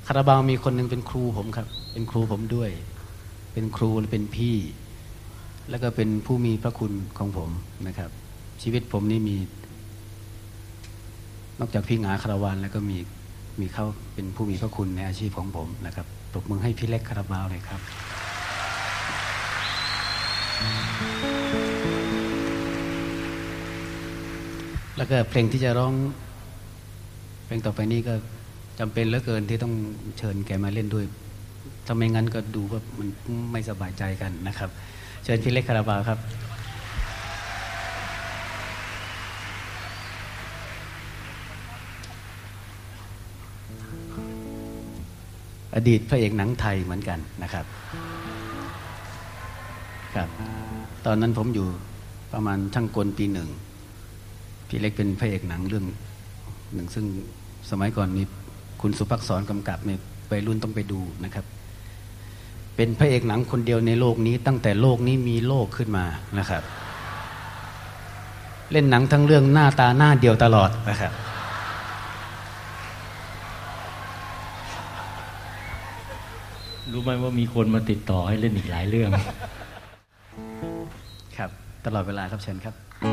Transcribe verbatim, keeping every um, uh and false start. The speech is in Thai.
คาราบาวมีคนหนึ่งเป็นครูผมครับเป็นครูผมด้วยเป็นครูและเป็นพี่แล้วก็เป็นผู้มีพระคุณของผมนะครับชีวิตผมนี่มีนอกจากพี่หงาคาราวานแล้วก็มีมีเขาเป็นผู้มีพระคุณในอาชีพของผมนะครับปรบมือให้พี่เล็กคาราบาวเลยครับแล้วก็เพลงที่จะร้องเพลงต่อไปนี้ก็จำเป็นเหลือเกินที่ต้องเชิญแกมาเล่นด้วยถ้าไม่งั้นก็ดูว่ามันไม่สบายใจกันนะครับเชิญพี่เล็กคาราบาวครับอดีตพระเอกหนังไทยเหมือนกันนะครับครับตอนนั้นผมอยู่ประมาณช่างกลปีหนึ่งพี่เล็กเป็นพระเอกหนังเรื่องหนึ่งซึ่งสมัยก่อนมีคุณสุภักษรกำกับในวัยรุ่นต้องไปดูนะครับเป็นพระเอกหนังคนเดียวในโลกนี้ตั้งแต่โลกนี้มีโลกขึ้นมานะครับเล่นหนังทั้งเรื่องหน้าตาหน้าเดียวตลอดนะครับรู้ไหมว่ามีคนมาติดต่อให้เล่นอีกหลายเรื่องครับตลอดเวลาครับเชิญครับ